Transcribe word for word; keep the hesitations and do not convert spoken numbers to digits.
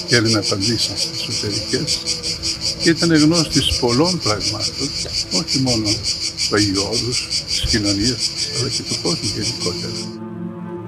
και έδινε απαντήσεις εσωτερικές και ήταν γνώστης πολλών πραγμάτων, όχι μόνο του Αγίου Όρους, της κοινωνίας, αλλά και του κόσμου γενικότερα.